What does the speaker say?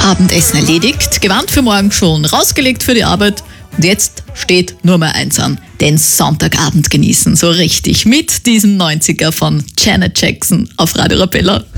Abendessen erledigt, Gewand für morgen schon rausgelegt für die Arbeit und jetzt steht nur mehr eins an, den Sonntagabend genießen, so richtig mit diesem 90er von Janet Jackson auf Radio Arabella.